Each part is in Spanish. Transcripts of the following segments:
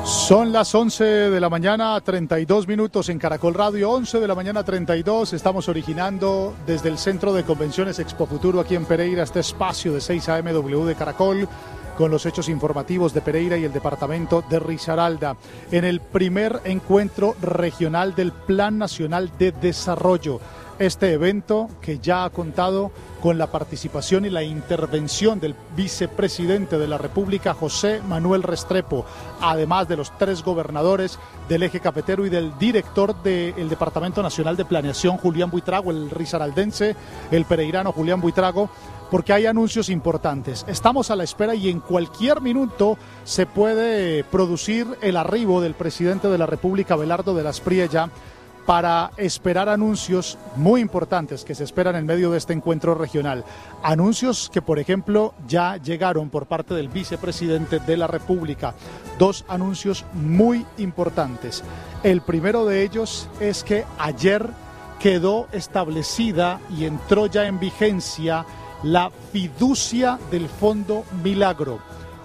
Son las 11 de la mañana, 32 minutos en Caracol Radio, 11 de la mañana 32, estamos originando desde el Centro de Convenciones Expo Futuro aquí en Pereira, este espacio de 6 AM de Caracol, con los hechos informativos de Pereira y el departamento de Risaralda, en el primer encuentro regional del Plan Nacional de Desarrollo. Este evento que ya ha contado con la participación y la intervención del vicepresidente de la República, José Manuel Restrepo, además de los 3 gobernadores del eje cafetero y del director del Departamento Nacional de Planeación, Julián Buitrago, el risaraldense, el pereirano Julián Buitrago, porque hay anuncios importantes. Estamos a la espera y en cualquier minuto se puede producir el arribo del presidente de la República, Abelardo de las Priella, para esperar anuncios muy importantes que se esperan en medio de este encuentro regional. Anuncios que, por ejemplo, ya llegaron por parte del vicepresidente de la República. 2 anuncios muy importantes. El primero de ellos es que ayer quedó establecida y entró ya en vigencia la fiducia del Fondo Milagro.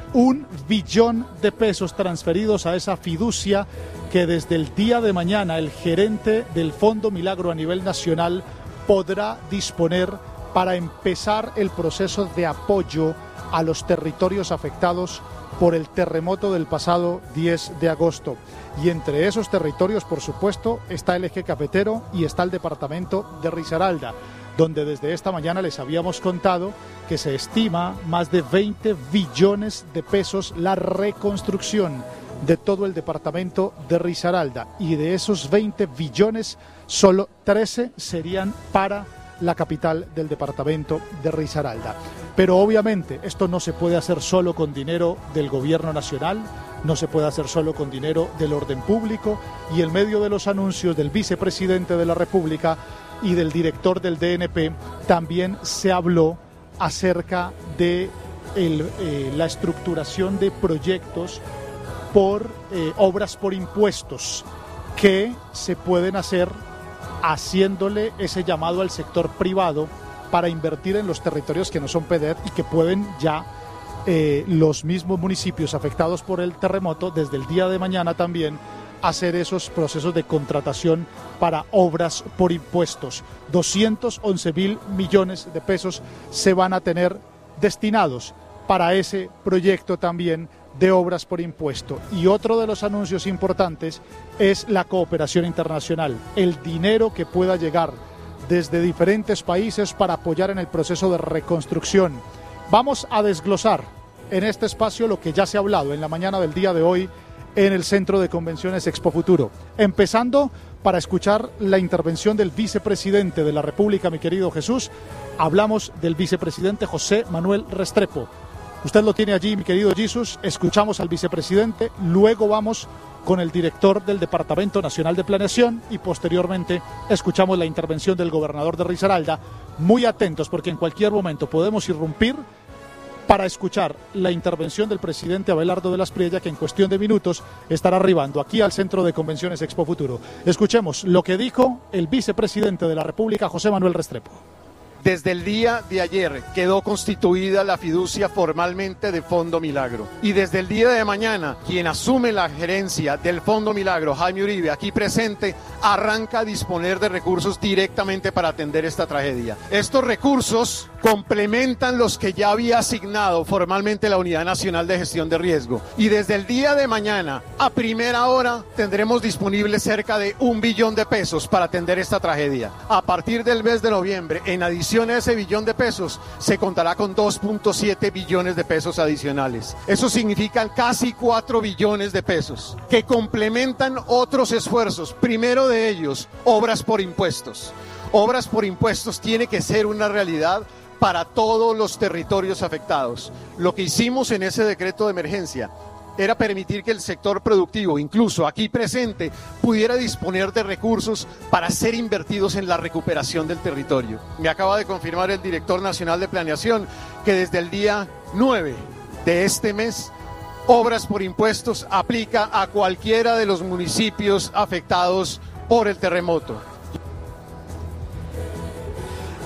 1 billón de pesos transferidos a esa fiducia que desde el día de mañana el gerente del Fondo Milagro a nivel nacional podrá disponer para empezar el proceso de apoyo a los territorios afectados por el terremoto del pasado 10 de agosto. Y entre esos territorios, por supuesto, está el eje cafetero y está el departamento de Risaralda, donde desde esta mañana les habíamos contado que se estima más de 20 billones de pesos la reconstrucción de todo el departamento de Risaralda, y de esos 20 billones solo 13 serían para la capital del departamento de Risaralda. Pero obviamente esto no se puede hacer solo con dinero del gobierno nacional, no se puede hacer solo con dinero del orden público, y en medio de los anuncios del vicepresidente de la República y del director del DNP también se habló acerca de la estructuración de proyectos por obras por impuestos que se pueden hacer haciéndole ese llamado al sector privado para invertir en los territorios que no son PEDET y que pueden ya los mismos municipios afectados por el terremoto desde el día de mañana también hacer esos procesos de contratación para obras por impuestos. 211.000 millones de pesos se van a tener destinados para ese proyecto también de obras por impuesto. Y otro de los anuncios importantes es la cooperación internacional, el dinero que pueda llegar desde diferentes países para apoyar en el proceso de reconstrucción. Vamos a desglosar en este espacio lo que ya se ha hablado en la mañana del día de hoy en el Centro de Convenciones Expo Futuro, empezando para escuchar la intervención del vicepresidente de la República, mi querido Jesús. Hablamos del vicepresidente José Manuel Restrepo. Usted lo tiene allí, mi querido Jesús. Escuchamos al vicepresidente, luego vamos con el director del Departamento Nacional de Planeación y posteriormente escuchamos la intervención del gobernador de Risaralda. Muy atentos porque en cualquier momento podemos irrumpir para escuchar la intervención del presidente Abelardo de las Priella, que en cuestión de minutos estará arribando aquí al Centro de Convenciones Expo Futuro. Escuchemos lo que dijo el vicepresidente de la República, José Manuel Restrepo. Desde el día de ayer quedó constituida la fiducia formalmente de Fondo Milagro. Y desde el día de mañana, quien asume la gerencia del Fondo Milagro, Jaime Uribe, aquí presente, arranca a disponer de recursos directamente para atender esta tragedia. Estos recursos complementan los que ya había asignado formalmente la Unidad Nacional de Gestión de Riesgo. Y desde el día de mañana, a primera hora, tendremos disponibles cerca de 1 billón de pesos para atender esta tragedia. A partir del mes de noviembre, en adición a ese billón de pesos, se contará con 2.7 billones de pesos adicionales. Eso significa casi 4 billones de pesos, que complementan otros esfuerzos. Primero de ellos, obras por impuestos. Obras por impuestos tiene que ser una realidad para todos los territorios afectados. Lo que hicimos en ese decreto de emergencia era permitir que el sector productivo, incluso aquí presente, pudiera disponer de recursos para ser invertidos en la recuperación del territorio. Me acaba de confirmar el director nacional de Planeación que desde el día 9 de este mes, obras por impuestos aplica a cualquiera de los municipios afectados por el terremoto.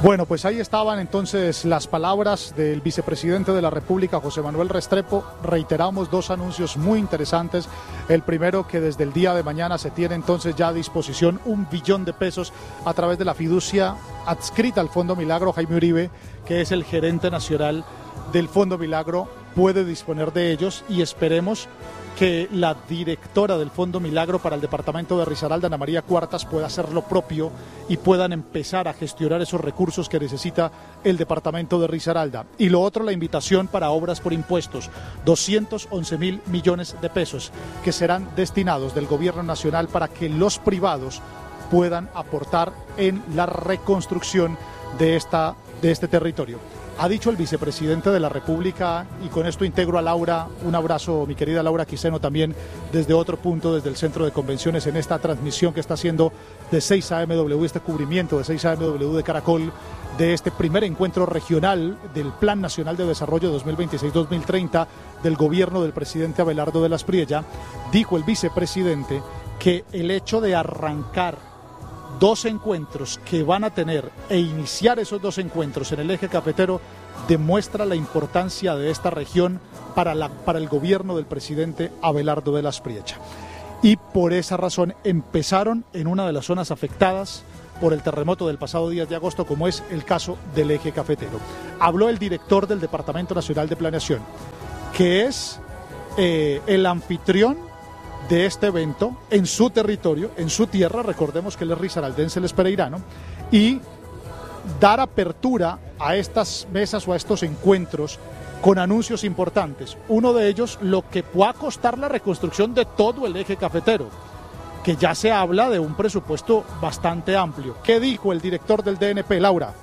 Bueno, pues ahí estaban entonces las palabras del vicepresidente de la República, José Manuel Restrepo. Reiteramos dos anuncios muy interesantes. El primero, que desde el día de mañana se tiene entonces ya a disposición 1 billón de pesos a través de la fiducia adscrita al Fondo Milagro. Jaime Uribe, que es el gerente nacional del Fondo Milagro, puede disponer de ellos, y esperemos que la directora del Fondo Milagro para el departamento de Risaralda, Ana María Cuartas, pueda hacer lo propio y puedan empezar a gestionar esos recursos que necesita el departamento de Risaralda. Y lo otro, la invitación para obras por impuestos, 211.000 millones de pesos que serán destinados del gobierno nacional para que los privados puedan aportar en la reconstrucción de este territorio. Ha dicho el vicepresidente de la República, y con esto integro a Laura, un abrazo, mi querida Laura Quiseno, también desde otro punto, desde el Centro de Convenciones, en esta transmisión que está haciendo de 6AMW, este cubrimiento de 6AMW de Caracol, de este primer encuentro regional del Plan Nacional de Desarrollo 2026-2030 del gobierno del presidente Abelardo de las Priella. Dijo el vicepresidente que el hecho de arrancar 2 encuentros que van a tener e iniciar esos 2 encuentros en el eje cafetero demuestra la importancia de esta región para el gobierno del presidente Abelardo de las Priella. Y por esa razón empezaron en una de las zonas afectadas por el terremoto del pasado 10 de agosto, como es el caso del eje cafetero. Habló el director del Departamento Nacional de Planeación, que es el anfitrión de este evento en su territorio, en su tierra. Recordemos que él es risaraldense, él es pereirano, y dar apertura a estas mesas o a estos encuentros con anuncios importantes. Uno de ellos, lo que pueda costar la reconstrucción de todo el eje cafetero, que ya se habla de un presupuesto bastante amplio. ¿Qué dijo el director del DNP, Laura?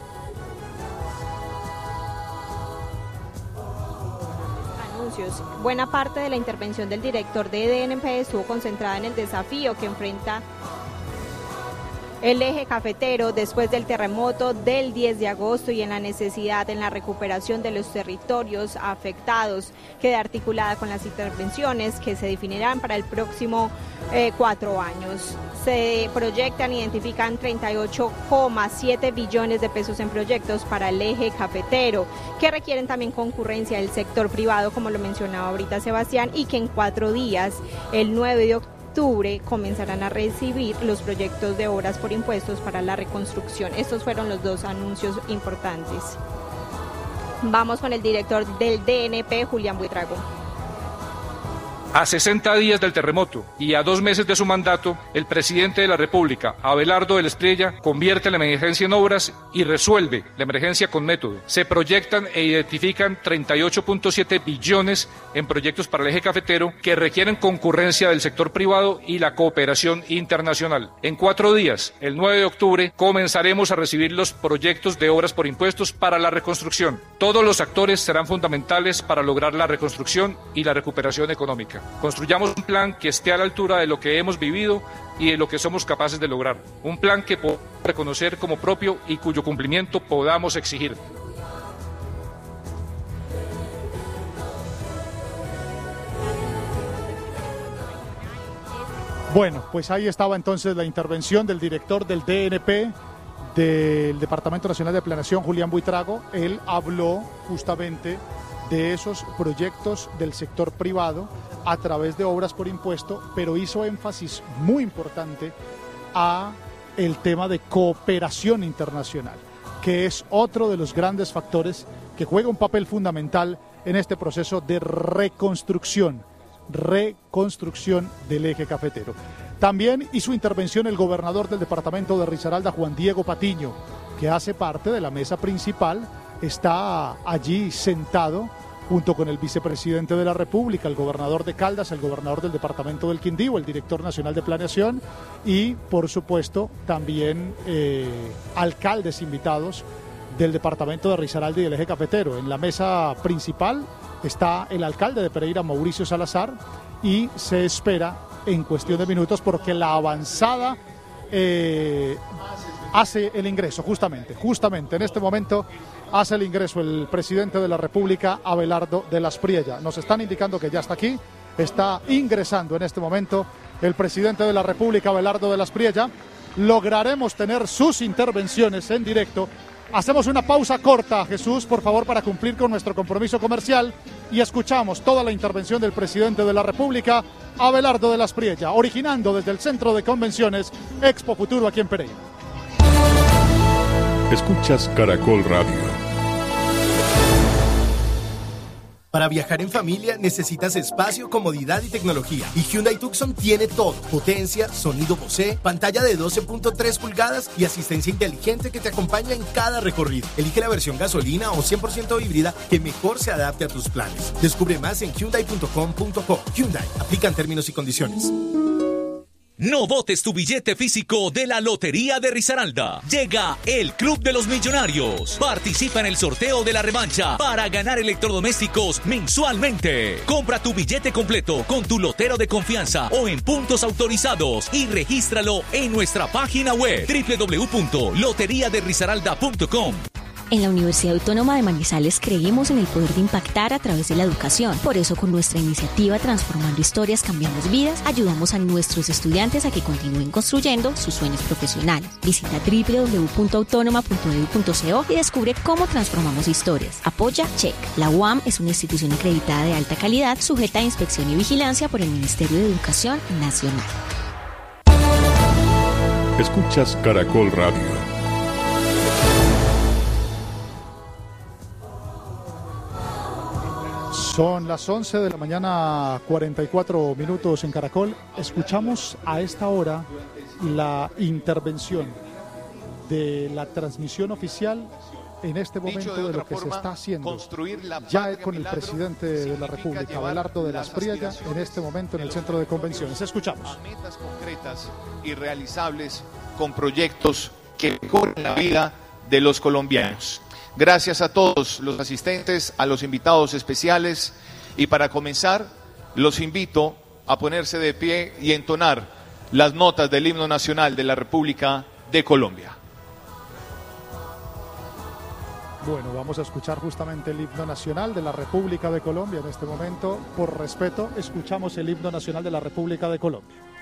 Buena parte de la intervención del director de DNP estuvo concentrada en el desafío que enfrenta el eje cafetero después del terremoto del 10 de agosto y en la necesidad en la recuperación de los territorios afectados. Queda articulada con las intervenciones que se definirán para el próximo 4 años. Se proyectan, identifican 38,7 billones de pesos en proyectos para el eje cafetero, que requieren también concurrencia del sector privado, como lo mencionaba ahorita Sebastián, y que en 4 días, el 9 de octubre, comenzarán a recibir los proyectos de obras por impuestos para la reconstrucción. Estos fueron los 2 anuncios importantes. Vamos con el director del DNP, Julián Buitrago. A 60 días del terremoto y a 2 meses de su mandato, el presidente de la República, Abelardo de las Priella, convierte la emergencia en obras y resuelve la emergencia con método. Se proyectan e identifican 38.7 billones en proyectos para el eje cafetero que requieren concurrencia del sector privado y la cooperación internacional. En 4 días, el 9 de octubre, comenzaremos a recibir los proyectos de obras por impuestos para la reconstrucción. Todos los actores serán fundamentales para lograr la reconstrucción y la recuperación económica. Construyamos un plan que esté a la altura de lo que hemos vivido y de lo que somos capaces de lograr. Un plan que podamos reconocer como propio y cuyo cumplimiento podamos exigir. Bueno, pues ahí estaba entonces la intervención del director del DNP, del Departamento Nacional de Planeación, Julián Buitrago. Él habló justamente de esos proyectos del sector privado a través de obras por impuesto, pero hizo énfasis muy importante a el tema de cooperación internacional, que es otro de los grandes factores que juega un papel fundamental en este proceso de reconstrucción del eje cafetero. También hizo intervención el gobernador del departamento de Risaralda, Juan Diego Patiño, que hace parte de la mesa principal, está allí sentado junto con el vicepresidente de la República, el gobernador de Caldas, el gobernador del departamento del Quindío, el director nacional de planeación y, por supuesto, también alcaldes invitados del departamento de Risaralda y del eje cafetero. En la mesa principal está el alcalde de Pereira, Mauricio Salazar, y se espera en cuestión de minutos porque la avanzada hace el ingreso, justamente en este momento hace el ingreso el presidente de la República, Abelardo de las Priella. Nos están indicando que ya está aquí, está ingresando en este momento el presidente de la República, Abelardo de las Priella. Lograremos tener sus intervenciones en directo Hacemos una pausa corta, Jesús, por favor, para cumplir con nuestro compromiso comercial y escuchamos toda la intervención del presidente de la República, Abelardo de la Espriella, originando desde el Centro de Convenciones Expo Futuro aquí en Pereira. Escuchas Caracol Radio. Para viajar en familia necesitas espacio, comodidad y tecnología. Y Hyundai Tucson tiene todo. Potencia, sonido Bose, pantalla de 12.3 pulgadas y asistencia inteligente que te acompaña en cada recorrido. Elige la versión gasolina o 100% híbrida que mejor se adapte a tus planes. Descubre más en hyundai.com.co. Hyundai, aplican términos y condiciones. No botes tu billete físico de la Lotería de Risaralda. Llega el Club de los Millonarios. Participa en el sorteo de la revancha para ganar electrodomésticos mensualmente. Compra tu billete completo con tu lotero de confianza o en puntos autorizados y regístralo en nuestra página web www.loteriaderisaralda.com. En la Universidad Autónoma de Manizales creemos en el poder de impactar a través de la educación. Por eso, con nuestra iniciativa Transformando Historias, Cambiamos Vidas, ayudamos a nuestros estudiantes a que continúen construyendo sus sueños profesionales. Visita www.autonoma.edu.co y descubre cómo transformamos historias. Apoya CHEC. La UAM es una institución acreditada de alta calidad, sujeta a inspección y vigilancia por el Ministerio de Educación Nacional. Escuchas Caracol Radio. Son las 11 de la mañana, 44 minutos en Caracol. Escuchamos a esta hora la intervención de la transmisión oficial en este momento de lo que se está haciendo ya con el presidente de la República, Abelardo de la Espriella, en este momento en el Centro de Convenciones. Escuchamos. Metas concretas y realizables con proyectos que mejoren la vida de los colombianos. Gracias a todos los asistentes, a los invitados especiales, y para comenzar los invito a ponerse de pie y entonar las notas del himno nacional de la República de Colombia. Bueno, vamos a escuchar justamente el himno nacional de la República de Colombia en este momento. Por respeto, escuchamos el himno nacional de la República de Colombia.